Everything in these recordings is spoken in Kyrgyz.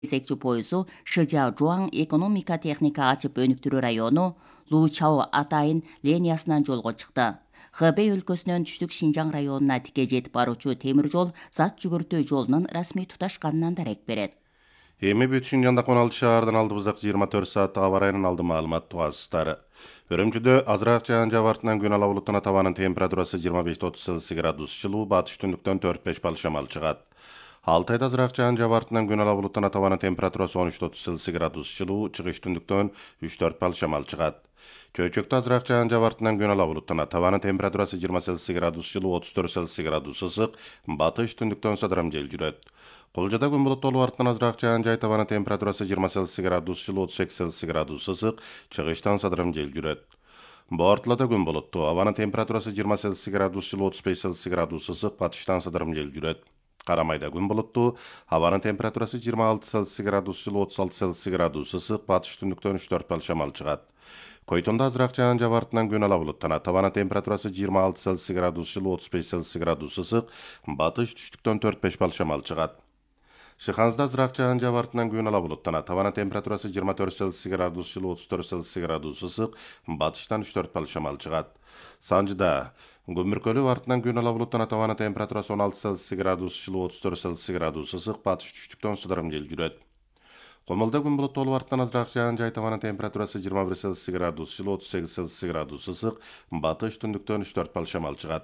Секчи поюсу Шижаожуан экономика техника ачып өнүктүрүү району Лучао Атайын линиясынан жолго чыкты. Хэбэй өлкөсүнөн түштүк Шинжаң районуна тике жетип баруучу темир жол зат жүгүртүү жолунун расмий туташканынан дарек берет. Эми бүт Шинжаңда 16 шаардан алдыбыздак 24 сааттык аба ырайынын алды маалымат тугасыздар. Үрүмчүдө азыраак жаан жабартынан күн ала булуттан табанын температурасы 25-30 Цельсий градус жылуу, батыш түндүктөн 4-5 балл шамал чыгат. Алтайда азыраак жаан жабартынан күн ала булуттан табанын температурасы 13-30 Цельсий градус жылуу, чыгыш түндүктөн 3-4 балл шамал чыгат. Чөйчөктө азыраак жаан жабартынан күн ала булуттан табанын температурасы 20 Цельсий градус жылуу, 34 Цельсий градус ысык, батыш түндүктөн садырам жел жүрөт. Кулжада күн булуттуу артынан азыраак жаан жай табанын температурасы 20 Цельсий градус жылуу, 38 Цельсий градус ысык, чыгыштан садырым жел жүрөт. Бортулада күн булуттуу, абанын температурасы 20 Цельсий градус жылуу, 35 Цельсий градус ысык, батыштан садырым жел жүрөт. Карамайда күн булуттуу, абанын температурасы 26 Цельсий градус жылуу, 36 Цельсий градус ысык, батыш түндүктөн 3-4 балл шамал чыгат. Койтонда азыраак жаан жабартынан күн ала булуттан табанын температурасы 26 Цельсий градус жылуу, 35 Цельсий градус ысык, батыш түштүктөн 4-5 балл шамал чыгат. Шыханзда азыраак жаан жабартынан күн ала булуттан табанын температурасы 24 Цельсий градус жылуу, 34 Цельсий градус ысык, батыштан 3-4 балл шамал чыгат. Санжыда Көмүркөлүү артынан күн ала булуттан табанын температурасы 16 Цельсий градус жылуу, 34 Цельсий градус ысык, батыш түштүктөн сыдырым жел жүрөт. Комулда күн булуттуу артынан азыраак жаан жай табанын температурасы 21 Цельсий градус жылуу, 38 Цельсий градус ысык, батыш түндүктөн 3-4 балл шамал чыгат.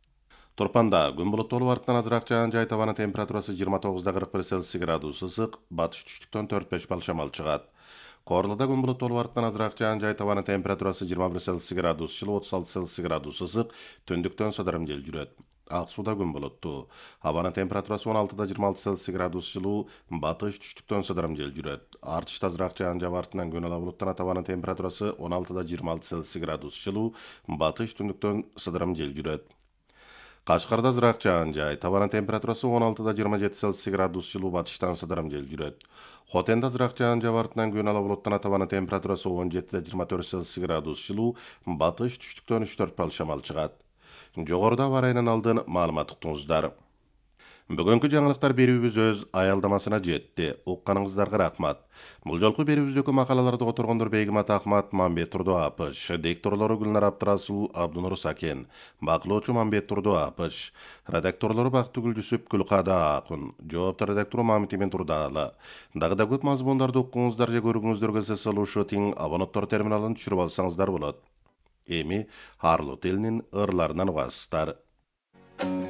Турпанда күн булуттуу артынан азыраак жаан жай табанын температурасы 29-41 Цельсий градус ысык, батыш түштүктөн 4-5 балл шамал чыгат. Корлуда күн булуттуу артынан азыраак жаан жай табанын температурасы 21 Цельсий градус жылуу, 36 Цельсий градус ысык, түндүктөн садырым жел жүрөт. Аксууда күн булуттуу, абанын температурасы 16-26 Цельсий градус жылуу, батыш түштүктөн садырым жел жүрөт. Артышта азыраак жаан жабартынан күн ала булуттан табанын температурасы 16-26 Цельсий градус жылуу, батыш түндүктөн садырым жел жүрөт. Кашкарда азыраак жаан жай, табанын температурасы 16-27 Цельсий градус жылуу, батыштан сыдырым жел жүрөт. Хотенде азыраак жаан жабартынан күн ала булуттан табанын температурасы 17-24 Цельсий градус жылуу, батыш түштүктөн 3-4 балл шамал чыгат. Жогоруда аба ырайынын алдын маалымат уктуңуздар. Бүгүнкү жаңылыктар берүүбүз өз аялдамасына жетти. Укканыңыздарга рахмат. Бул жолку берүүбүздөгү макалаларды которгондор Бейгимат Ахмат, Мамбет Турду Апыш, дикторлору Гүлнар Абдрасул, Абдунур Сакен, бакылоочу Мамбет Турду Апыш, редакторлору Бактыгүл Жүсүп, Күлкада Акын, жооптор редактору Мамит Имен Турдаалы. Дагы да көп мазмундарды уккуңуздар же көргүңүздөр келсе салушу тиң абоненттор терминалын түшүрүп алсаңыздар болот. Эми Харлы тилинин ырларынан угасыздар.